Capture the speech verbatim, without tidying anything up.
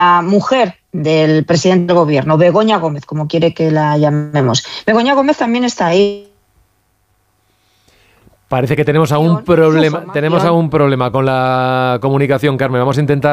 la mujer del presidente del gobierno, Begoña Gómez, como quiere que la llamemos. Begoña Gómez también está ahí. Parece que tenemos algún problema, tenemos algún problema con la comunicación, Carmen. Vamos a intentar